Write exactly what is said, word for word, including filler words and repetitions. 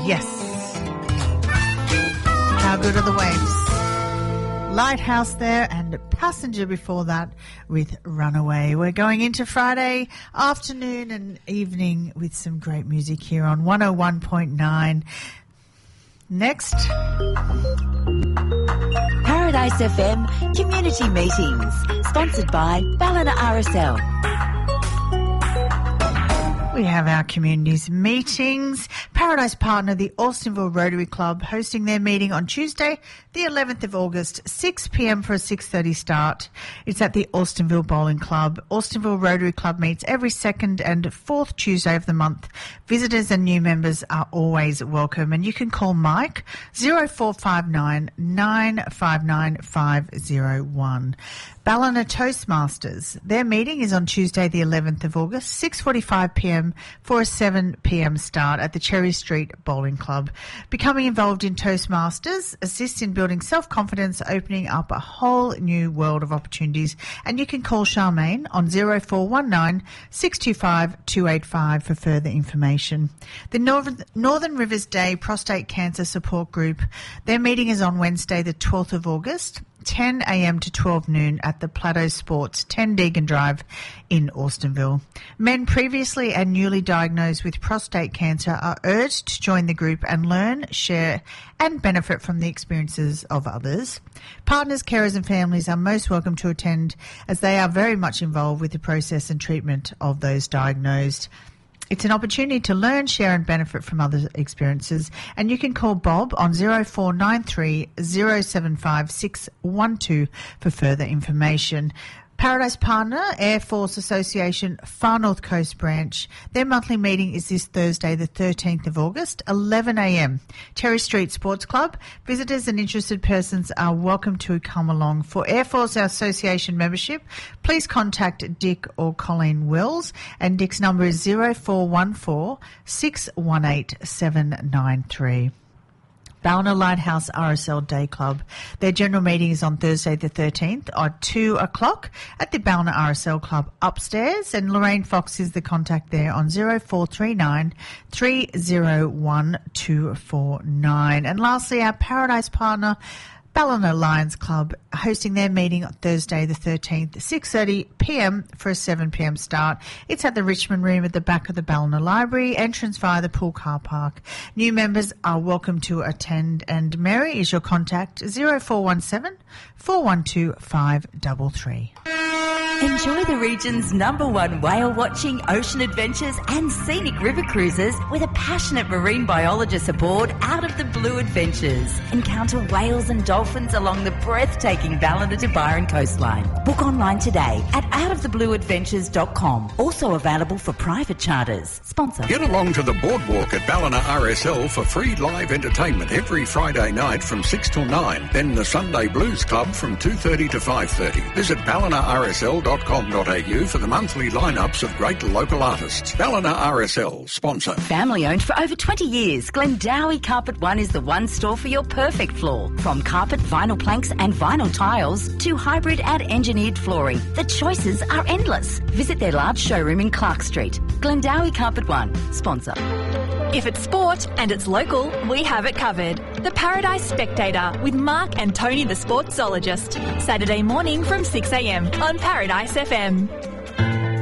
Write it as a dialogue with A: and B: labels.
A: Yes. How good are the waves? Lighthouse there and Passenger before that with Runaway. We're going into Friday afternoon and evening with some great music here on one oh one point nine. Next.
B: Paradise F M Community Meetings, sponsored by Ballina R S L.
A: We have our communities meetings. Paradise partner, the Austinville Rotary Club, hosting their meeting on Tuesday, the eleventh of August, six p.m. for a six thirty start. It's at the Austinville Bowling Club. Austinville Rotary Club meets every second and fourth Tuesday of the month. Visitors and new members are always welcome, and you can call Mike zero four five nine, nine five nine, five zero one. Ballina Toastmasters. Their meeting is on Tuesday the eleventh of August, six forty-five p.m. for a seven p.m. start at the Cherry Street Bowling Club. Becoming involved in Toastmasters assists in building self-confidence, opening up a whole new world of opportunities. And you can call Charmaine on zero four one nine, six two five, two eight five for further information. The Northern, Northern Rivers Day Prostate Cancer Support Group. Their meeting is on Wednesday the twelfth of August. ten a.m. to twelve noon at the Plateau Sports, ten Deegan Drive in Austinville. Men previously and newly diagnosed with prostate cancer are urged to join the group and learn, share and benefit from the experiences of others. Partners, carers and families are most welcome to attend, as they are very much involved with the process and treatment of those diagnosed. It's an opportunity to learn, share and benefit from other experiences, and you can call Bob on zero four nine three, zero seven five, six one two for further information. Paradise partner, Air Force Association Far North Coast Branch. Their monthly meeting is this Thursday, the thirteenth of August, eleven a.m. Terry Street Sports Club. Visitors and interested persons are welcome to come along. For Air Force Association membership, please contact Dick or Colleen Wills, and Dick's number is zero four one four, six one eight, seven nine three. Ballina Lighthouse R S L Day Club. Their general meeting is on Thursday the thirteenth at two o'clock at the Ballina R S L Club upstairs, and Lorraine Fox is the contact there on zero four three nine, three zero one, two four nine. And lastly, our Paradise partner, Ballina Lions Club, hosting their meeting on Thursday the thirteenth, six thirty p.m. for a seven p.m. start. It's at the Richmond Room at the back of the Ballina Library, entrance via the pool car park. New members are welcome to attend, and Mary is your contact, zero four one seven, four one two, five three three.
B: Enjoy the region's number one whale watching, ocean adventures and scenic river cruises with a passionate marine biologist aboard Out of the Blue Adventures. Encounter whales and dolphins along the breathtaking Ballina to Byron coastline. Book online today at out of the blue adventures dot com. Also available for private charters. Sponsor.
C: Get along to the boardwalk at Ballina R S L for free live entertainment every Friday night from six till nine. Then the Sunday Blues Club from two thirty to five thirty. Visit ballina r s l dot com dot a u for the monthly lineups of great local artists. Ballina R S L, sponsor.
B: Family owned for over twenty years, Glendowie Carpet One is the one store for your perfect floor. From carpet, vinyl planks and vinyl tiles to hybrid and engineered flooring, the choices are endless. Visit their large showroom in Clark Street. Glendowie Carpet One, sponsor.
D: If it's sport and it's local, we have it covered. The Paradise Spectator with Mark and Tony the Sportsologist. Saturday morning from six a.m. on Paradise F M.